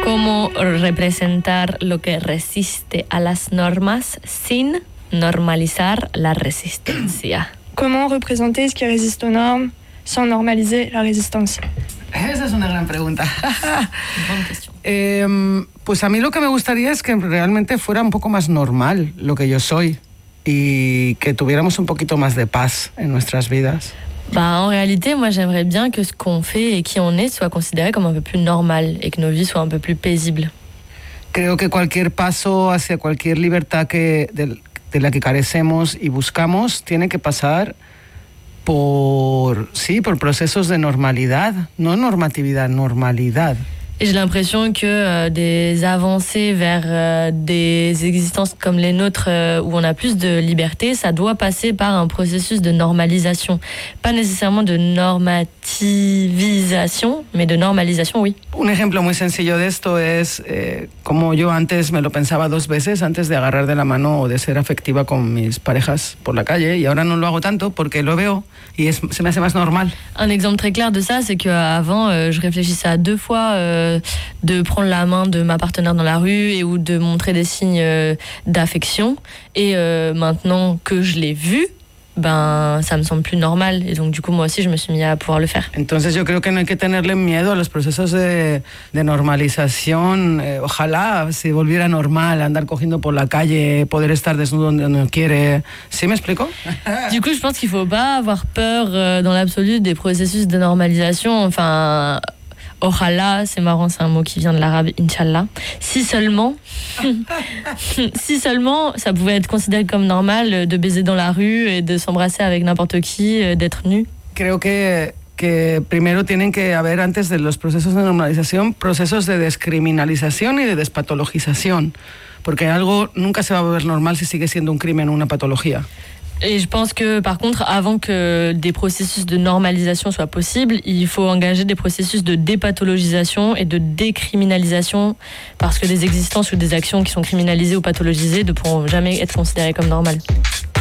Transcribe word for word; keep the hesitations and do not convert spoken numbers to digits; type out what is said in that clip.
¿Cómo representar lo que resiste a las normas sin normalizar la resistencia? Comment représenter ce qui résiste aux normes sans normaliser la résistance? Esa es una gran pregunta. Bonne question. Eh, pues a mí lo que me gustaría es que realmente fuera un poco más normal lo que yo soy y que tuviéramos un poquito más de paz en nuestras vidas. Bah, en réalité, moi j'aimerais bien que ce qu'on fait et qui on est soit considéré comme un peu plus normal et que nos vies soient un peu plus paisibles. Creo que cualquier paso hacia cualquier libertad que, de, de la que carecemos y buscamos tiene que pasar por, sí, por procesos de normalidad, no normatividad, normalidad. Et j'ai l'impression que euh, des avancées vers euh, des existences comme les nôtres euh, où on a plus de liberté, ça doit passer par un processus de normalisation. Pas nécessairement de normativisation, mais de normalisation, oui. Un ejemplo muy sencillo de esto es eh, como yo antes me lo pensaba dos veces antes de agarrar de la mano o de ser afectiva con mis parejas por la calle y ahora no lo hago tanto porque lo veo y es, se me hace más normal. Un exemple très clair de ça, c'est qu'avant, euh, je réfléchissais à deux fois euh, de prendre la main de ma partenaire dans la rue et ou de montrer des signes euh, d'affection. Et euh, maintenant que je l'ai vu, ben, ça me semble plus normal. Et donc, du coup, moi aussi, je me suis mis à pouvoir le faire. Entonces, yo creo que no hay que tenerle miedo a los procesos de, de normalización. Eh, ojalá se volviera normal andar cogiendo por la calle, poder estar desnudo donde uno quiere. ¿Sí me explico? Du coup, je pense qu'il faut pas avoir peur euh, dans l'absolu des processus de normalisation. Enfin... Ojalá, c'est marrant, c'est un mot qui vient de l'arabe, Inch'Allah. Si seulement, si seulement ça pouvait être considéré comme normal de baiser dans la rue et de s'embrasser avec n'importe qui, d'être nu. Creo que, que primero tienen que haber, antes de los procesos de normalización, procesos de descriminalización y de despatologización. Porque algo nunca se va a volver normal si sigue siendo un crimen o una patología. Et je pense que, par contre, avant que des processus de normalisation soient possibles, il faut engager des processus de dépathologisation et de décriminalisation, parce que des existences ou des actions qui sont criminalisées ou pathologisées ne pourront jamais être considérées comme normales.